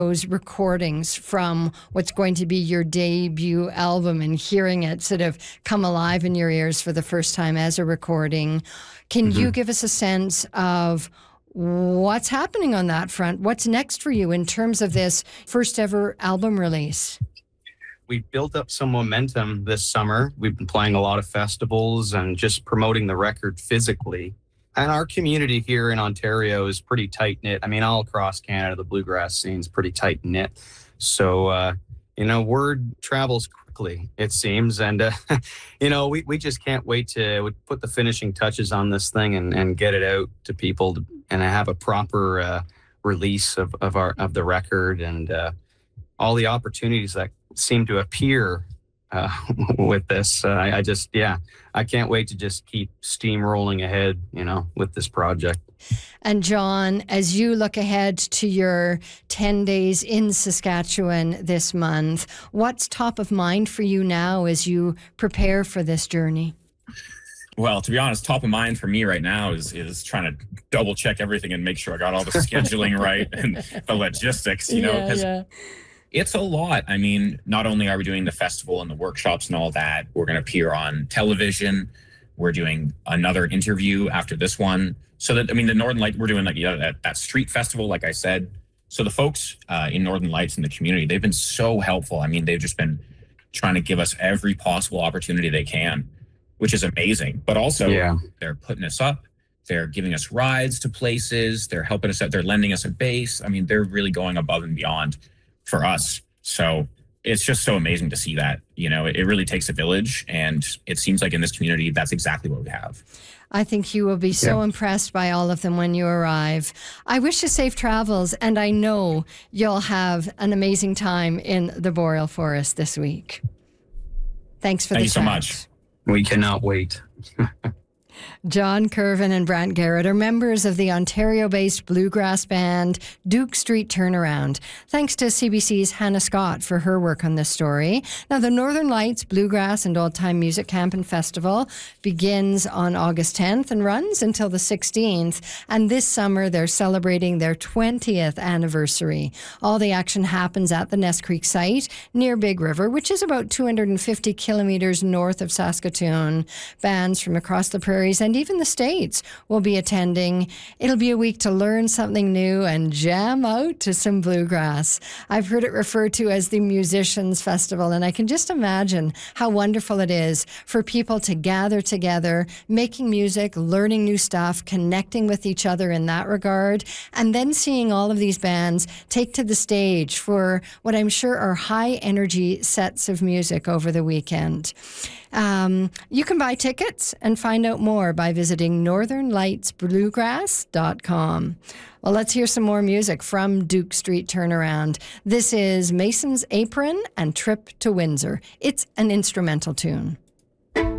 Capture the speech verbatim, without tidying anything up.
those recordings from what's going to be your debut album and hearing it sort of come alive in your ears for the first time as a recording. Can mm-hmm. you give us a sense of what's happening on that front? What's next for you in terms of this first ever album release? We've built up some momentum this summer. We've been playing a lot of festivals and just promoting the record physically. And our community here in Ontario is pretty tight-knit. I mean, all across Canada, the bluegrass scene is pretty tight-knit. So, uh, you know, word travels quickly, it seems. And, uh, you know, we, we just can't wait to put the finishing touches on this thing and, and get it out to people to, and have a proper uh, release of, of, our, of the record and uh, all the opportunities that seem to appear Uh, with this. Uh, I, I just, yeah, I can't wait to just keep steamrolling ahead, you know, with this project. And John, as you look ahead to your ten days in Saskatchewan this month, what's top of mind for you now as you prepare for this journey? Well, to be honest, top of mind for me right now is is trying to double check everything and make sure I got all the scheduling right and the logistics, you know, because yeah, yeah. It's a lot. I mean, not only are we doing the festival and the workshops and all that, we're going to appear on television. We're doing another interview after this one. So that, I mean, the Northern Lights, we're doing like, you know, that, that street festival, like I said. So the folks uh, in Northern Lights in the community, they've been so helpful. I mean, they've just been trying to give us every possible opportunity they can, which is amazing. But also, yeah. They're putting us up. They're giving us rides to places. They're helping us out. They're lending us a bass. I mean, they're really going above and beyond for us. So it's just so amazing to see that. You know, it, it really takes a village, and it seems like in this community, that's exactly what we have. I think you will be so yeah. impressed by all of them when you arrive. I wish you safe travels, and I know you'll have an amazing time in the Boreal Forest this week. Thanks for Thank the you chat. so much. We cannot wait. John Curvin and Brant Garrett are members of the Ontario-based bluegrass band Duke Street Turnaround. Thanks to C B C's Hannah Scott for her work on this story. Now, the Northern Lights Bluegrass and Old Time Music Camp and Festival begins on August tenth and runs until the sixteenth. And this summer, they're celebrating their twentieth anniversary. All the action happens at the Ness Creek site near Big River, which is about two hundred fifty kilometers north of Saskatoon. Bands from across the prairies and even the States will be attending. It'll be a week to learn something new and jam out to some bluegrass. I've heard it referred to as the Musicians Festival, and I can just imagine how wonderful it is for people to gather together, making music, learning new stuff, connecting with each other in that regard, and then seeing all of these bands take to the stage for what I'm sure are high energy sets of music over the weekend. Um, you can buy tickets and find out more by visiting northern lights bluegrass dot com. Well, let's hear some more music from Duke Street Turnaround. This is Mason's Apron and Trip to Windsor. It's an instrumental tune.